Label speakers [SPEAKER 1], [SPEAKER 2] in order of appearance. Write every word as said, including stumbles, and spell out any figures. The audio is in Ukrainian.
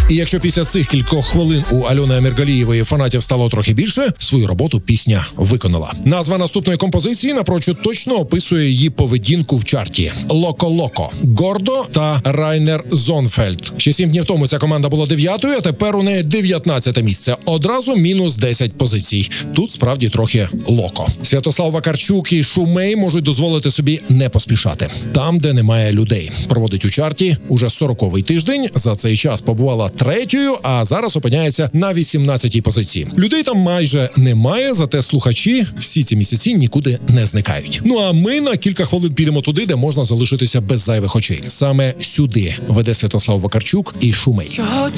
[SPEAKER 1] І якщо після цих кількох хвилин у Альони Аміргалієвої фанатів стало трохи більше, свою роботу пісня виконала. Назва наступної композиції напрочуд точно описує її поведінку в чарті. «Локо-Локо», «Гордо» та «Райнер Зонфельд». Ще сім днів тому ця команда була дев'ятою, а тепер у неї дев'ятнадцяте місце. Одразу мінус десять позицій. Тут справді трохи локо. Святослав Вакарчук і Шумей можуть дозволити собі не поспішати. Там, де немає людей. Проводить у чарті уже сороковий тиждень. За цей час побувала третьою, а зараз опиняється на вісімнадцятій позиції. Людей там майже немає, зате слухачі всі ці місяці нікуди не зникають. Ну а ми на кілька хвилин підемо туди, де можна залишитися без зайвих очей. Саме сюди веде Святослав Вакарчук і Шумей.